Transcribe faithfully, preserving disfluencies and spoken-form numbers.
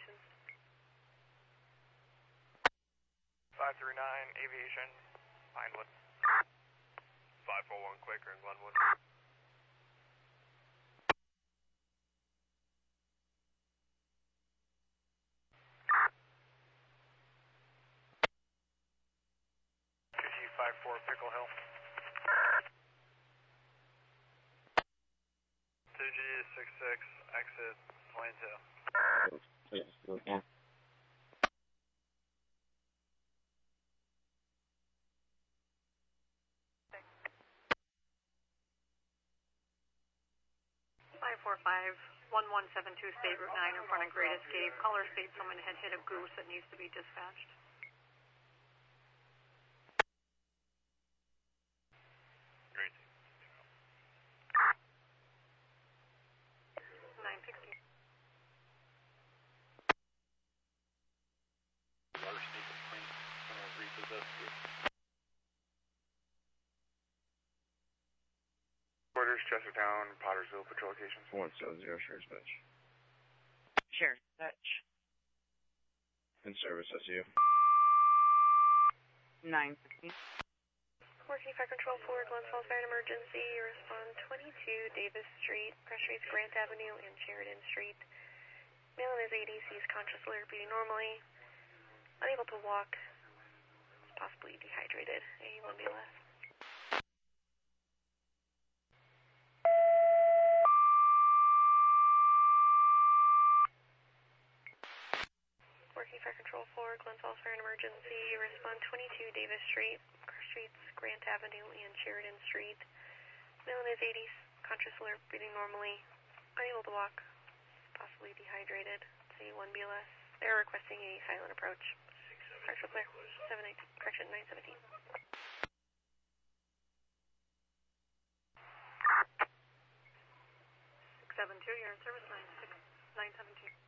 licensed. five three nine, Aviation, Pinewood. five four one, Quaker in Glenwood. two G five four, Pickle Hill. two G six six, exit Swaintail. Yes, okay. five four five, one one seven two, State Route nine in front of Great Escape. Caller states someone had hit a goose that needs to be dispatched. Great. nine sixty. Quarters, Chestertown, Pottersville, patrol locations. one seven zero, Sheriff's Bench. Sheriff's Dutch. In service, S U. nine fifty. Working Fire Control four, Glens Falls Fire and Emergency. Respond twenty-two Davis Street, pressure rates Grant Avenue and Sheridan Street. Male in his eighties, he's conscious, alert, beating normally. Unable to walk. Possibly dehydrated. A one B L S. Working Fire Control four, Glens Falls Fire and Emergency. Respond twenty-two Davis Street, car streets Grant Avenue and Sheridan Street. Male in his eighties, conscious, alert, breathing normally, unable to walk, possibly dehydrated. It's a one B L S. They're requesting a silent approach. Partial clear. seven eight, correction, nine seventeen. six seven two, you're in service, nine six, nine seventeen.